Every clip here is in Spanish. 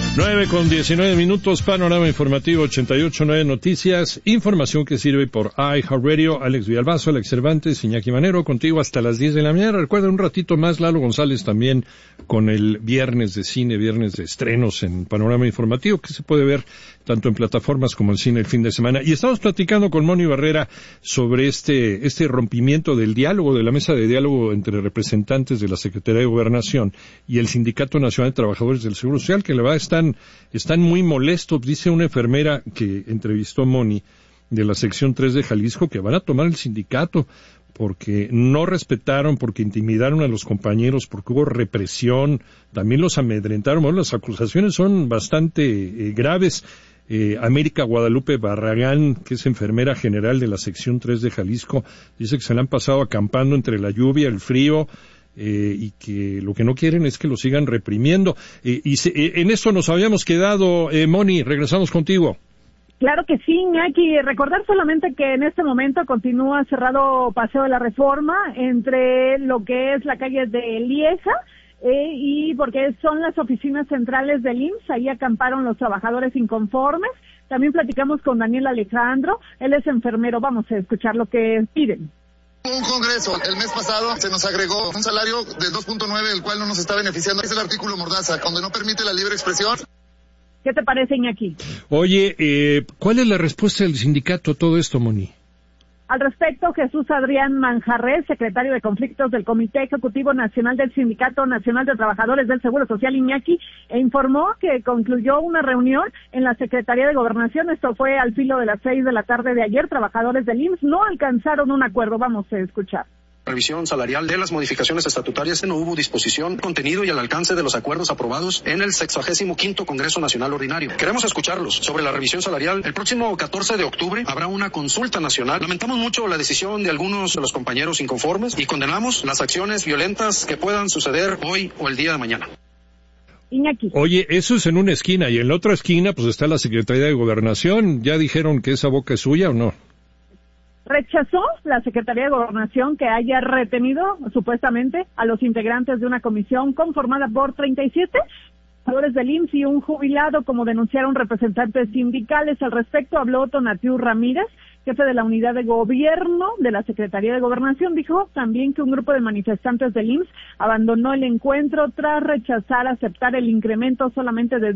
9:19, panorama informativo 88.9 Noticias, información que sirve por iHeartRadio. Alex Villalbazo, Alex Cervantes, Iñaki Manero, contigo hasta las 10 de la mañana. Recuerda un ratito más, Lalo González también con el viernes de cine, viernes de estrenos en panorama informativo, que se puede ver tanto en plataformas como en cine el fin de semana. Y estamos platicando con Moni Barrera sobre este rompimiento del diálogo, de la mesa de diálogo entre representantes de la Secretaría de Gobernación y el Sindicato Nacional de Trabajadores del Seguro Social, que la verdad están muy molestos. Dice una enfermera que entrevistó a Moni de la sección 3 de Jalisco que van a tomar el sindicato porque no respetaron, porque intimidaron a los compañeros, porque hubo represión, también los amedrentaron. Bueno, las acusaciones son bastante graves. América Guadalupe Barragán, que es enfermera general de la sección 3 de Jalisco, dice que se la han pasado acampando entre la lluvia, el frío, y que lo que no quieren es que lo sigan reprimiendo. En esto nos habíamos quedado, Moni, regresamos contigo. Claro que sí, Iñaki. Recordar solamente que en este momento continúa cerrado Paseo de la Reforma entre lo que es la calle de Lieja, y porque son las oficinas centrales del IMSS, ahí acamparon los trabajadores inconformes. También platicamos con Daniel Alejandro, él es enfermero, vamos a escuchar lo que piden. Un congreso, el mes pasado se nos agregó un salario de 2.9, el cual no nos está beneficiando. Es el artículo Mordaza, donde no permite la libre expresión. ¿Qué te parece, Iñaki? Oye, ¿cuál es la respuesta del sindicato a todo esto, Moni? Al respecto, Jesús Adrián Manjarres, secretario de Conflictos del Comité Ejecutivo Nacional del Sindicato Nacional de Trabajadores del Seguro Social, Iñaki, informó que concluyó una reunión en la Secretaría de Gobernación. Esto fue al filo de las 6 de la tarde de ayer. Trabajadores del IMSS no alcanzaron un acuerdo. Vamos a escuchar. Revisión salarial de las modificaciones estatutarias, no hubo disposición, contenido y al alcance de los acuerdos aprobados en el 65º Congreso Nacional Ordinario. Queremos escucharlos sobre la revisión salarial. El próximo 14 de octubre habrá una consulta nacional. Lamentamos mucho la decisión de algunos de los compañeros inconformes y condenamos las acciones violentas que puedan suceder hoy o el día de mañana. Iñaki. Oye, eso es en una esquina, y en la otra esquina pues está la Secretaría de Gobernación. ¿Ya dijeron que esa boca es suya o no? Rechazó la Secretaría de Gobernación que haya retenido, supuestamente, a los integrantes de una comisión conformada por 37 trabajadores del IMSS y un jubilado, como denunciaron representantes sindicales. Al respecto habló Tonatiu Ramírez, jefe de la unidad de gobierno de la Secretaría de Gobernación. Dijo también que un grupo de manifestantes del IMSS abandonó el encuentro tras rechazar aceptar el incremento solamente de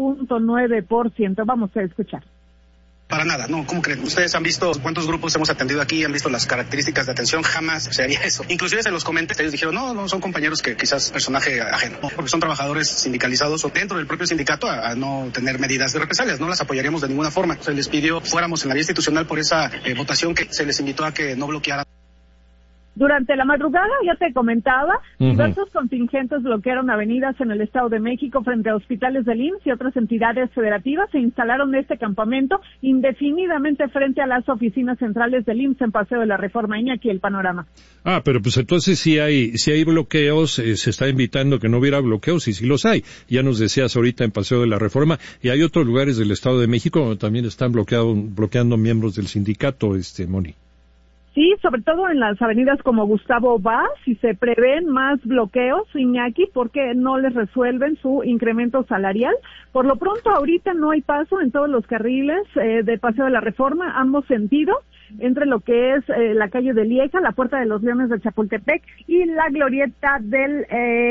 2.9%. Vamos a escuchar. Para nada, no, ¿cómo creen? Ustedes han visto cuántos grupos hemos atendido aquí, han visto las características de atención, jamás se haría eso. Inclusive se los comenté, ellos dijeron, no, son compañeros que quizás personaje ajeno, porque son trabajadores sindicalizados o dentro del propio sindicato a no tener medidas de represalias, no las apoyaríamos de ninguna forma. Se les pidió fuéramos en la vía institucional por esa votación que se les invitó a que no bloquearan. Durante la madrugada, ya te comentaba, diversos contingentes bloquearon avenidas en el Estado de México frente a hospitales del IMSS y otras entidades federativas. Se instalaron este campamento indefinidamente frente a las oficinas centrales del IMSS en Paseo de la Reforma. Iñaki, el panorama. Pero pues entonces si hay bloqueos, se está invitando que no hubiera bloqueos, y sí los hay. Ya nos decías ahorita en Paseo de la Reforma, y hay otros lugares del Estado de México donde también están bloqueando miembros del sindicato, Moni. Sí, sobre todo en las avenidas como Gustavo Vaz, y se prevén más bloqueos, Iñaki, porque no les resuelven su incremento salarial. Por lo pronto, ahorita no hay paso en todos los carriles de Paseo de la Reforma, ambos sentidos, entre lo que es la calle de Lieja, la Puerta de los Leones de Chapultepec y la glorieta del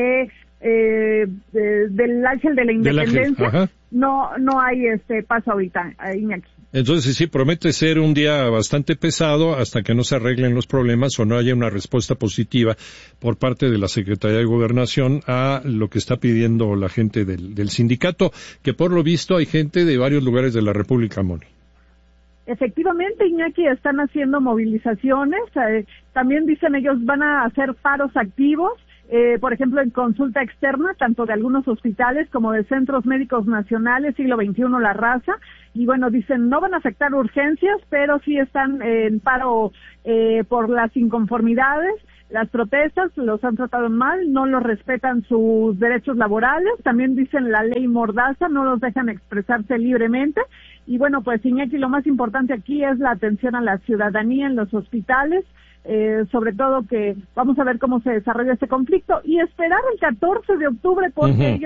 Ángel de la Independencia. No hay paso ahorita, Iñaki. Entonces sí, promete ser un día bastante pesado hasta que no se arreglen los problemas o no haya una respuesta positiva por parte de la Secretaría de Gobernación a lo que está pidiendo la gente del sindicato, que por lo visto hay gente de varios lugares de la República, Moni. Efectivamente, Iñaki, están haciendo movilizaciones, también dicen ellos van a hacer paros activos, por ejemplo, en consulta externa, tanto de algunos hospitales como de centros médicos nacionales, siglo XXI, La Raza, y bueno, dicen, no van a afectar urgencias, pero sí están en paro por las inconformidades, las protestas, los han tratado mal, no los respetan sus derechos laborales, también dicen la ley Mordaza, no los dejan expresarse libremente, y bueno, pues Iñaki, lo más importante aquí es la atención a la ciudadanía en los hospitales, sobre todo que vamos a ver cómo se desarrolla este conflicto y esperar el 14 de octubre porque ellos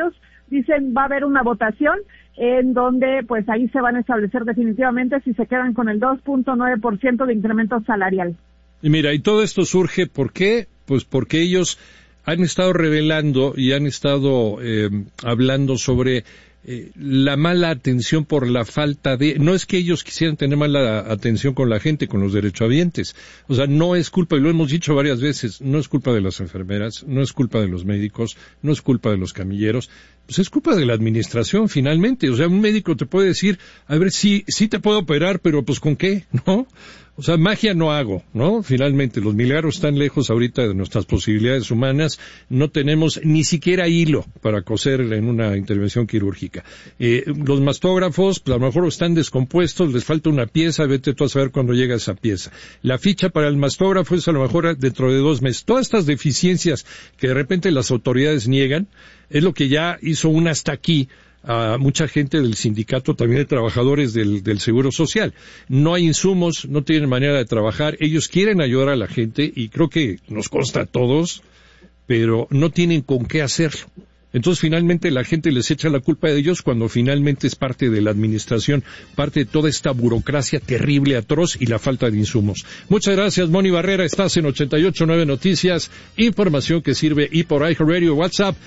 dicen va a haber una votación en donde pues ahí se van a establecer definitivamente si se quedan con el 2.9% de incremento salarial. Y mira, y todo esto surge, ¿por qué? Pues porque ellos han estado revelando y han estado hablando sobre la mala atención por la falta de... No es que ellos quisieran tener mala atención con la gente, con los derechohabientes. O sea, no es culpa, y lo hemos dicho varias veces, no es culpa de las enfermeras, no es culpa de los médicos, no es culpa de los camilleros, pues es culpa de la administración finalmente. O sea, un médico te puede decir, a ver, sí te puedo operar, pero pues ¿con qué? ¿No? O sea, magia no hago, ¿no? Finalmente, los milagros están lejos ahorita de nuestras posibilidades humanas. No tenemos ni siquiera hilo para coser en una intervención quirúrgica. Los mastógrafos, pues a lo mejor están descompuestos, les falta una pieza, vete tú a saber cuándo llega esa pieza. La ficha para el mastógrafo es a lo mejor dentro de 2 meses. Todas estas deficiencias que de repente las autoridades niegan, es lo que ya hizo un hasta aquí a mucha gente del sindicato, también de trabajadores del Seguro Social. No hay insumos, no tienen manera de trabajar, ellos quieren ayudar a la gente y creo que nos consta a todos, pero no tienen con qué hacerlo. Entonces finalmente la gente les echa la culpa de ellos cuando finalmente es parte de la administración, parte de toda esta burocracia terrible, atroz y la falta de insumos. Muchas gracias, Moni Barrera, estás en 88.9 Noticias, información que sirve, y por iHeartRadio, WhatsApp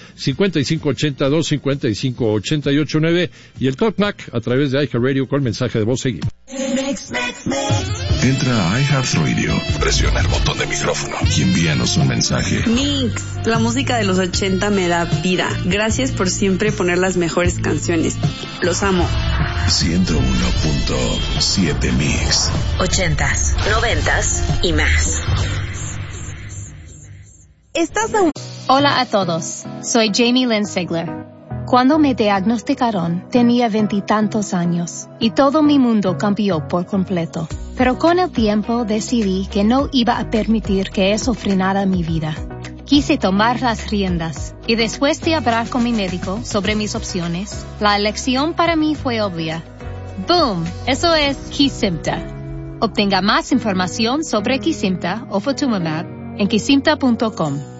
5582-5588.9 y el TalkBack a través de iHeartRadio con mensaje de voz. Seguimos. Entra a iHeartRadio, presiona el botón de micrófono y envíanos un mensaje. Mix, la música de los 80 me da vida. Gracias por siempre poner las mejores canciones. Los amo. 101.7 Mix. 80s, 90s y más. Hola a todos, soy Jamie Lynn Sigler. Cuando me diagnosticaron, tenía 20 y tantos años, y todo mi mundo cambió por completo. Pero con el tiempo decidí que no iba a permitir que eso frenara mi vida. Quise tomar las riendas, y después de hablar con mi médico sobre mis opciones, la elección para mí fue obvia. ¡Boom! Eso es Kesimpta. Obtenga más información sobre Kesimpta o Ofatumumab en kesimpta.com.